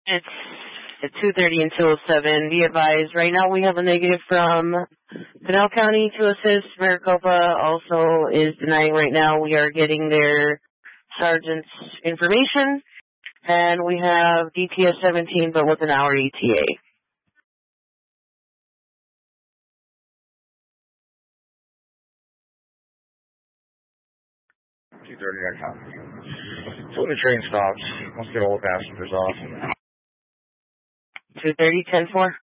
It's at 2:30 and 2:07. Be advised, right now we have a negative from Pinal County to assist. Maricopa also is denying right now. We are getting their sergeant's information, and we have DTS 17, but with an hour ETA. 2:30, I copy. So when the train stops, let's get all the passengers off. 2:30, 10-4.